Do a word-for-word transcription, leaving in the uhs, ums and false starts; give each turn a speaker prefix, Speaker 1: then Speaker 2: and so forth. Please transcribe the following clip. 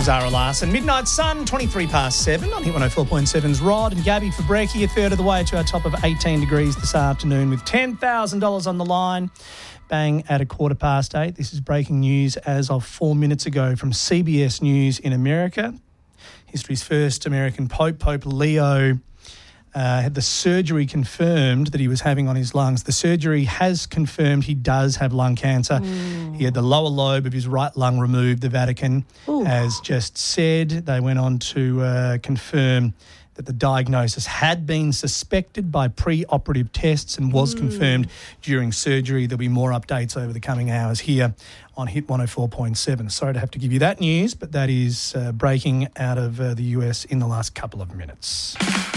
Speaker 1: Zara Larson. Midnight Sun, twenty-three past seven on Hit one oh four point seven's Rod and Gabby for brekkie, a third of the way to our top of eighteen degrees this afternoon with ten thousand dollars on the line. Bang at a quarter past eight. This is breaking news as of four minutes ago from C B S News in America. History's first American Pope, Pope Leo, uh, had the surgery confirmed that he was having on his lungs. The surgery has confirmed he does have lung cancer. Mm. He had the lower lobe of his right lung removed, the Vatican Ooh. has just said. They went on to uh, confirm that the diagnosis had been suspected by pre-operative tests and was mm. confirmed during surgery. There'll be more updates over the coming hours here on Hit one oh four point seven. Sorry to have to give you that news, but that is uh, breaking out of uh, the U S in the last couple of minutes.